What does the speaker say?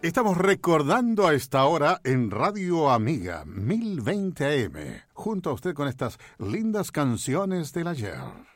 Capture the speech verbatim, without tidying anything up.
Estamos recordando a esta hora en Radio Amiga mil veinte A M, junto a usted con estas lindas canciones del ayer.